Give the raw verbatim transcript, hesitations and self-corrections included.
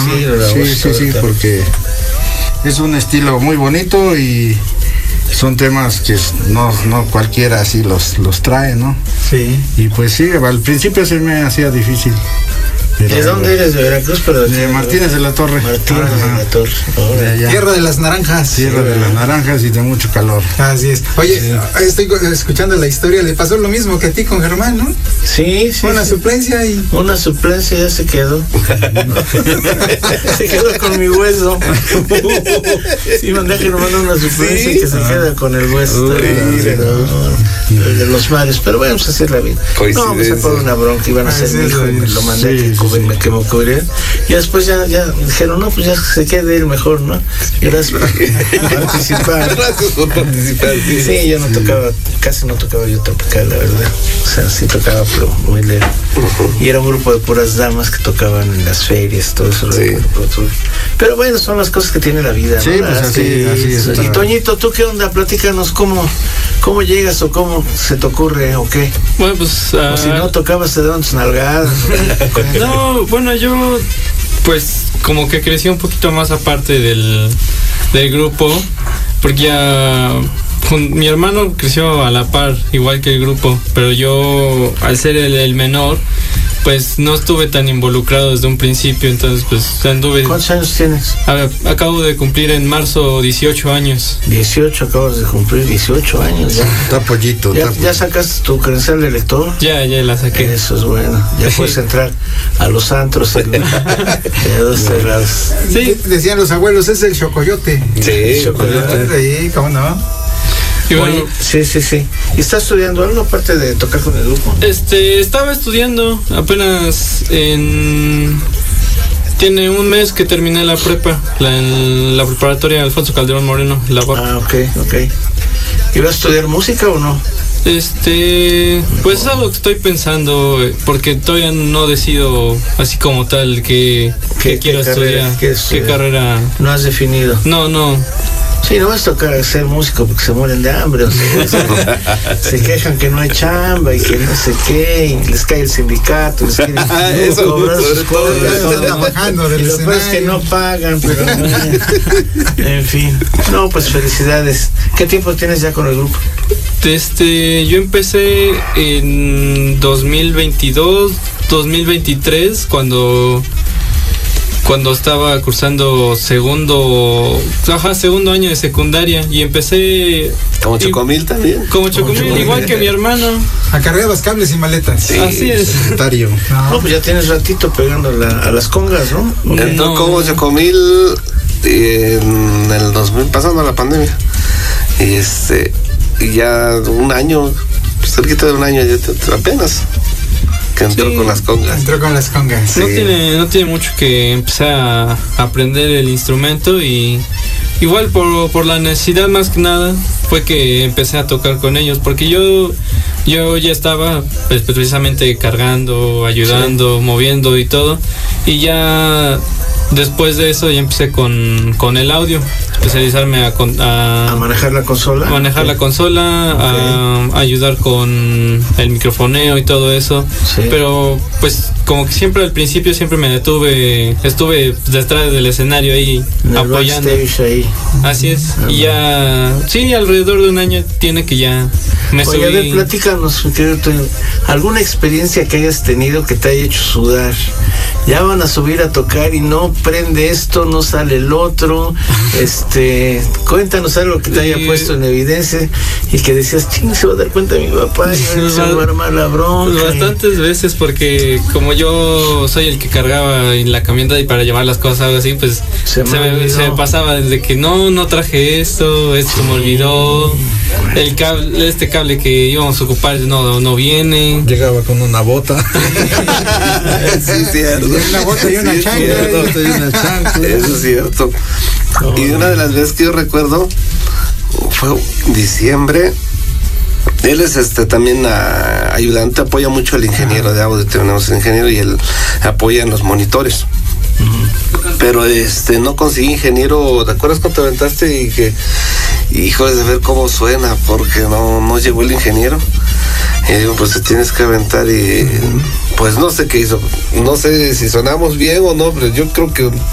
estilo, la sí, voz, sí, todo, sí, todo. porque es un estilo muy bonito y son temas que no, no cualquiera así los, los trae, ¿no? Sí. Y pues sí, al principio se me hacía difícil. Pero, ¿De dónde eres? ¿De Veracruz? Pero de Martínez de la Torre. Martínez Ajá. de la Torre. De Ahora. allá. Tierra de las naranjas. Tierra de las naranjas y de mucho calor. Así es. Oye, estoy escuchando la historia, le pasó lo mismo que a ti con Germán, ¿no? Sí, sí. Fue una sí. suplencia y... Una suplencia ya se quedó. Se quedó con mi hueso. Sí, mandé a Germán una suplencia ¿Sí? que se queda con el hueso. Uy, de, de los mares. Pero bueno, pues así es la vida. No, me sacó una bronca, iban a ser mi hijo, me lo mandé Sí, que, sí, cubrir, sí. que me cubriera. Y después ya, ya me dijeron, no, pues ya se quede él mejor, ¿no? Gracias por participar. Gracias por participar. Sí, Sí, yo no tocaba, casi no tocaba yo tropical, la verdad. O sea, sí tocaba, pero muy leve. Y era un grupo de puras damas que tocaban en las ferias, todo eso. Sí. Pero bueno, son las cosas que tiene la vida, ¿no? Sí, pues así- así es. Y Toñito, ¿tú qué onda? Platícanos cómo, cómo llegas o cómo se te ocurre o qué. Bueno, pues... O ah, si no tocabas, te daban tus nalgadas. no, bueno, yo pues como que crecí un poquito más aparte del, del grupo, porque ya jun- mi hermano creció a la par, igual que el grupo, pero yo, al ser el, el menor, pues no estuve tan involucrado desde un principio, entonces pues anduve... ¿Cuántos años tienes? A ver, acabo de cumplir en marzo dieciocho años. dieciocho, acabas de cumplir dieciocho años ya. Está pollito. ¿Ya, está ya sacaste tu credencial de lector? Ya, ya la saqué. Eso es bueno. Ya puedes entrar a los antros en, en dos cerrados. Sí, Decían los abuelos, es el chocoyote. Sí, Chocoyote. Sí, ¿cómo no? y bueno, Oye, sí, sí, sí. ¿Y estás estudiando algo aparte de tocar con el grupo? Este, estaba estudiando apenas en... Tiene un mes que terminé la prepa, la, en la preparatoria Alfonso Calderón Moreno, la U A P. Ah, ok, ok. ¿Y vas a estudiar música o no? Este, pues es algo que estoy pensando, eh, porque todavía no decido así como tal que, ¿Qué- que quiero qué carrera estudiar, quieres qué estudiar? carrera. No has definido. No, no. Sí, no vas a tocar ser músico porque se mueren de hambre. O sea, se quejan que no hay chamba y que no sé qué, y les cae el sindicato, les quieren Eso, cobrar sobre sus todo, cosas, están ¿no? trabajando Y del lo peor es que escenario. no pagan, pero bueno. En fin. No, pues felicidades. ¿Qué tiempo tienes ya con el grupo? Este, yo empecé en dos mil veintidós, dos mil veintitrés, cuando cuando estaba cursando segundo, ajá, segundo año de secundaria, y empecé como y- Chocomil también. como Chocomil, Chocomil. igual que mi hermano. Acarreabas cables y maletas. Sí. Así es. secretario. No, No, pues ya tienes ratito pegando la- a las congas, ¿no? Entró No. como Chocomil en el dos mil, pasando la pandemia. Y este, y ya un año, cerquita de un año, ya te- apenas, que entró Sí. con las congas. entró con las congas. No Sí. tiene, no tiene mucho que empezar a aprender el instrumento, y igual por, por la necesidad más que nada fue que empecé a tocar con ellos, porque yo yo ya estaba pues, precisamente cargando, ayudando, moviendo y todo, y ya después de eso ya empecé con, con el audio, especializarme a, con- a, A manejar la consola. a manejar la consola, a, a ayudar con el microfoneo y todo eso. Sí. Pero pues como que siempre al principio siempre me detuve, estuve detrás del escenario ahí En el apoyando. backstage ahí. Así es. Y ya, sí, alrededor de un año tiene que ya me Oye, a ver, subí. platícanos, mi querido Toño, alguna experiencia que hayas tenido que te haya hecho sudar. Ya van a subir a tocar y no prende esto, no sale el otro. Este, cuéntanos algo que te haya Sí. puesto en evidencia y que decías, ching, se va a dar cuenta mi papá, y se me va a armar la bronca. Bastantes veces, porque como yo soy el que cargaba en la camioneta y para llevar las cosas, algo así, pues Se se, me me, olvidó. se me pasaba desde que no, no traje esto, esto me olvidó, el cable, este cable que íbamos a ocupar no, no viene. Llegaba con una bota. Sí, cierto. Una bota y una Sí, chancla. cierto. Bota y una chancla. Eso es cierto. Y una de las veces que yo recuerdo fue diciembre. Él es este también ah, ayudante, apoya mucho al ingeniero de audio, tenemos el ingeniero y él apoya en los monitores. Pero este no conseguí ingeniero. ¿Te acuerdas cuando te aventaste y que hijo de ver cómo suena? Porque no, no llegó el ingeniero. Y digo, pues te tienes que aventar y pues no sé qué hizo. No sé si sonamos bien o no, pero yo creo que